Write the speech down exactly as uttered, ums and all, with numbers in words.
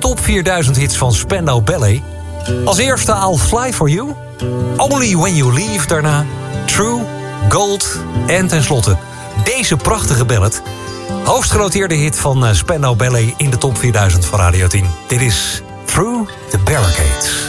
top vierduizend hits van Spandau Ballet. Als eerste I'll Fly For You, Only When You Leave daarna, True, Gold en tenslotte deze prachtige ballad. Hoogstgenoteerde hit van Spandau Ballet in de top vierduizend van Radio tien. Dit is Through the Barricades.